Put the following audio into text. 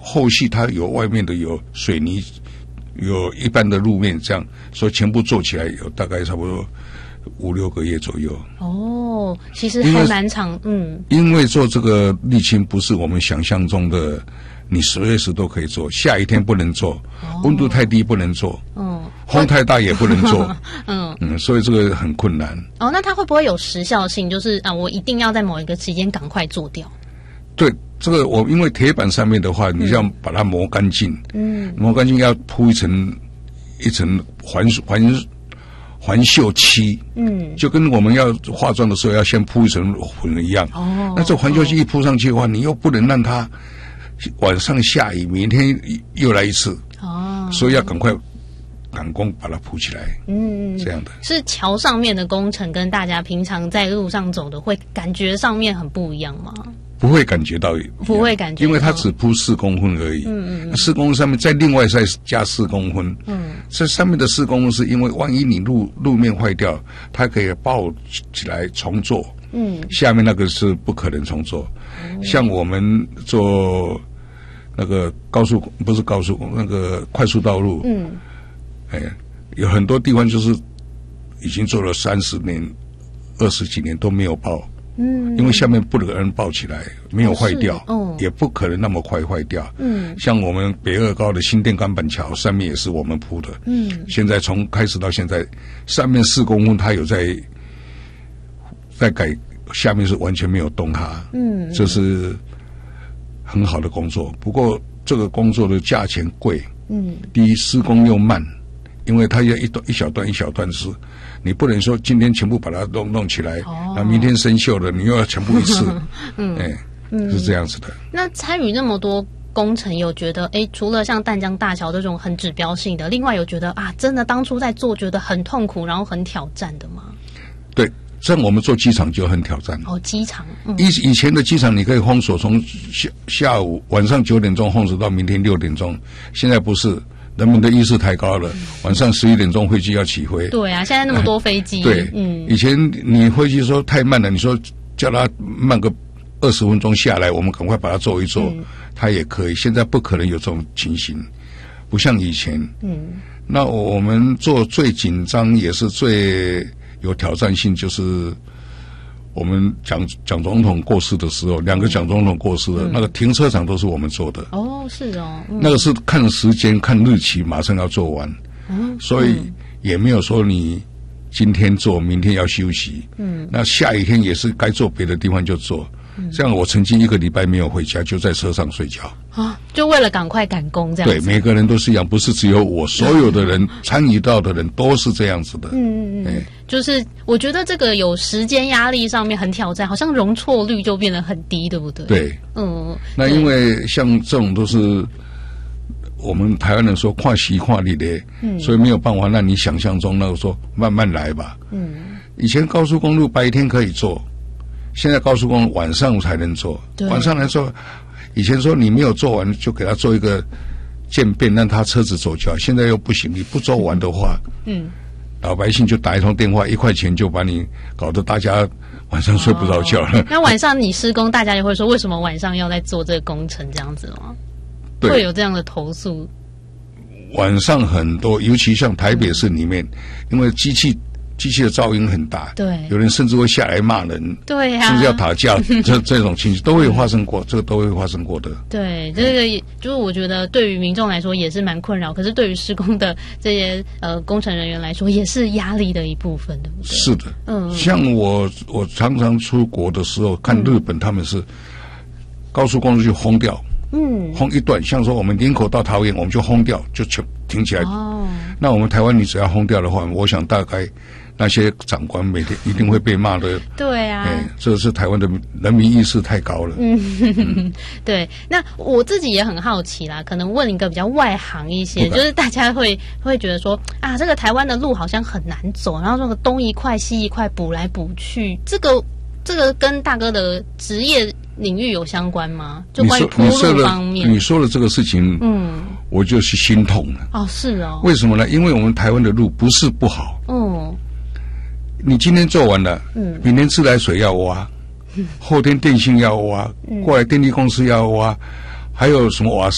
后续它有外面的有水泥，有一般的路面，这样所以全部做起来有大概差不多5-6个月左右。 哦，其实还蛮长， 因为做这个沥青不是我们想象中的，你随时都可以做，下雨天不能做，温度太低不能做，风太大也不能做，所以这个很困难。 哦，那它会不会有时效性？就是我一定要在某一个时间赶快做掉？ 对，这个因为铁板上面的话，你要把它磨干净，磨干净要铺一层环锈漆，就跟我们要化妆的时候要先铺一层粉一样。那这环锈漆一铺上去的话，你又不能让它晚上下雨，明天又来一次，所以要赶快赶工把它铺起来。这样的。是桥上面的工程跟大家平常在路上走的会感觉上面很不一样吗？ 不会感觉到， 不会感觉到， 因为它只铺4公分而已。4公分上面再另外再加4公分。这上面的4公分是因为万一你路面坏掉，它可以抱起来重做。下面那个是不可能重做。像我们做那个不是高速那个快速道路，有很多地方就是已经做了30年、20几年都没有抱。因为下面不能人抱起来，没有坏掉，也不可能那么快坏掉。像我们北二高的新店钢板桥上面也是我们铺的。现在从开始到现在，上面4公分它有在改，下面是完全没有动它。这是很好的工作。不过这个工作的价钱贵。第一施工又慢，因为它要一小段一小段是。你不能说今天全部把它弄起来，然后明天生锈了，你又要全部一次，是这样子的。那参与那么多工程，有觉得除了像淡江大桥这种很指标性的，另外有觉得真的当初在做觉得很痛苦，然后很挑战的吗？ 对，像我们做机场就很挑战。 机场， 以前的机场你可以封锁，从下午晚上9点钟封锁到明天6点钟，现在不是。人们的意识太高了，晚上11点钟飞机要起飞。 对啊，现在那么多飞机。 对，以前你飞机说太慢了，你说叫它慢个20分钟下来，我们赶快把它做一做，它也可以。现在不可能有这种情形，不像以前。那我们做最紧张也是最有挑战性，就是我们蒋总统过世的时候，2个蒋总统过世的那个停车场都是我们做的。是哦。那个是看时间看日期，马上要做完。所以也没有说你今天做，明天要休息。那下一天也是该做别的地方就做。这样我曾经1个礼拜没有回家，就在车上睡觉。 就为了赶快赶工这样子。 对，每个人都是一样，不是只有我，所有的人参与到的人都是这样子的。就是我觉得这个有时间压力上面很挑战，好像容错率就变得很低，对不对？对。那因为像这种都是我们台湾人说看时看日的，所以没有办法让你想象中那个说慢慢来吧。以前高速公路白天可以做，现在高速公路晚上才能做。晚上来做，以前说你没有做完就给他做一个渐变，让他车子走就好，现在又不行，你不做完的话，老百姓就打一通电话，1块钱就把你搞得大家晚上睡不着觉了。那晚上你施工，大家也会说为什么晚上要在做这个工程这样子吗？对，会有这样的投诉。晚上很多，尤其像台北市里面，因为机器的噪音很大，对，有人甚至会下来骂人，对啊，甚至要打架，这种情形都会发生过，这个都会发生过的。对，这个就是我觉得对于民众来说也是蛮困扰，可是对于施工的这些工程人员来说也是压力的一部分，对不对？是的，像我常常出国的时候看日本，他们是高速公路就封掉。封一段，像说我们林口到桃园，我们就封掉，就停起来。那我们台湾你只要封掉的话，我想大概那些长官每天一定会被骂的。对啊，这是台湾的人民意识太高了。对。那我自己也很好奇啦，可能问一个比较外行一些，就是大家会觉得说这个台湾的路好像很难走，然后这个东一块西一块补来补去，这个跟大哥的职业领域有相关吗？就关于铺路方面，你说的这个事情，我就是心痛了。是哦。为什么呢？因为我们台湾的路不是不好，你今天做完了，明天自来水要挖，后天电信要挖，过来电力公司要挖，还有什么瓦斯